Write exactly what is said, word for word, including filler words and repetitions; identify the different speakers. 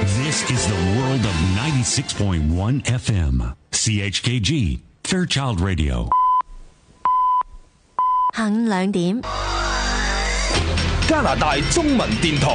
Speaker 1: This is the world of ninety-six point one F M. C H K G Fairchild Radio。
Speaker 2: 下午兩點，
Speaker 3: 加拿大中文電台。